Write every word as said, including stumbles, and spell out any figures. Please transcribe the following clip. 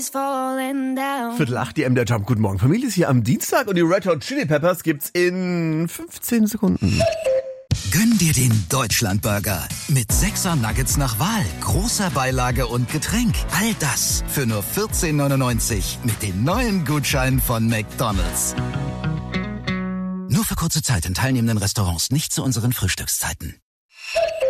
Viertel acht, die M der Jump. Guten Morgen. Familie ist hier am Dienstag und die Red Hot Chili Peppers gibt's in fünfzehn Sekunden. Gönn dir den Deutschlandburger mit sechser Nuggets nach Wahl, großer Beilage und Getränk. All das für nur vierzehn neunundneunzig mit dem neuen Gutschein von McDonald's. Nur für kurze Zeit in teilnehmenden Restaurants, nicht zu unseren Frühstückszeiten.